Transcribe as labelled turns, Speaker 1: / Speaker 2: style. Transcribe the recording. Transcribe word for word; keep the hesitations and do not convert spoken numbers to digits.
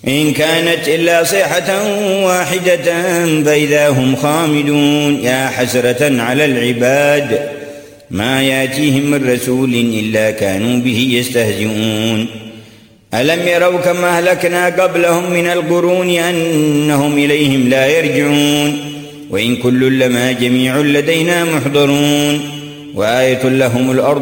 Speaker 1: إن كانت إلا صيحة واحدة فإذا هم خامدون. يا حسرة على العباد ما يأتيهم من رسول إلا كانوا به يستهزئون. ألم يروا كما أهلكنا قبلهم من القرون أنهم إليهم لا يرجعون. وإن كل لما جميع لدينا محضرون. وآية لهم الأرض